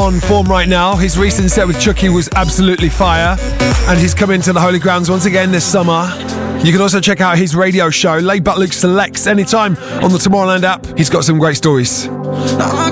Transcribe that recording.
on form right now. His recent set with Chucky was absolutely fire, and he's coming to the Holy Grounds once again this summer. You can also check out his radio show, Laid Back Luke Selects, anytime on the Tomorrowland app. He's got some great stories. Now I